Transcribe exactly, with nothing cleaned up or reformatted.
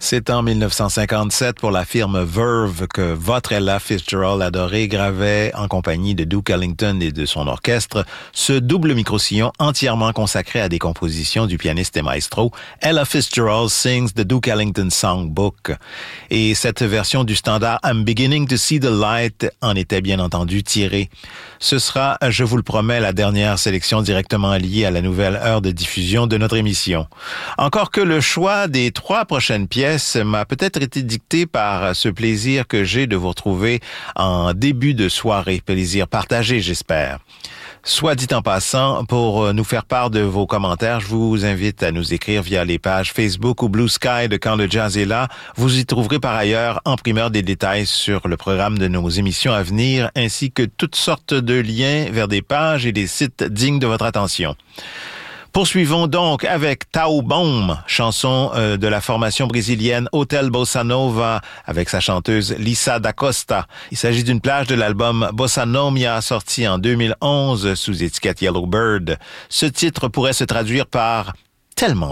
C'est en dix-neuf cent cinquante-sept pour la firme Verve que votre Ella Fitzgerald adorée gravait en compagnie de Duke Ellington et de son orchestre ce double micro-sillon entièrement consacré à des compositions du pianiste et maestro Ella Fitzgerald Sings the Duke Ellington Songbook. Et cette version du standard I'm Beginning to See the Light en était bien entendu tirée. Ce sera, je vous le promets, la dernière sélection directement liée à la nouvelle heure de diffusion de notre émission. Encore que le choix des trois prochaines pièces m'a peut-être été dicté par ce plaisir que j'ai de vous retrouver en début de soirée. Plaisir partagé, j'espère. Soit dit en passant, pour nous faire part de vos commentaires, je vous invite à nous écrire via les pages Facebook ou Blue Sky de Quand le Jazz est là. Vous y trouverez par ailleurs en primeur des détails sur le programme de nos émissions à venir, ainsi que toutes sortes de liens vers des pages et des sites dignes de votre attention. Poursuivons donc avec Tao Bom, chanson euh, de la formation brésilienne Hotel Bossa Nova avec sa chanteuse Lissa da Costa. Il s'agit d'une plage de l'album Bossa Nomia sorti en deux mille onze sous étiquette Yellow Bird. Ce titre pourrait se traduire par « tellement bon ».